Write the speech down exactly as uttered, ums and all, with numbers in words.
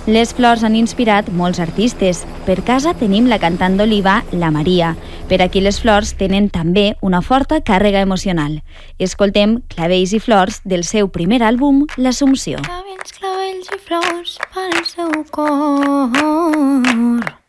Les flors han inspirat molts artistes. Per casa tenim la cantant d'Oliva, la Maria. Per aquí les flors tenen també una forta càrrega emocional. Escoltem Clavells i flors del seu primer àlbum, L'Assumpció. Clavells, clavells i flors per al seu cor.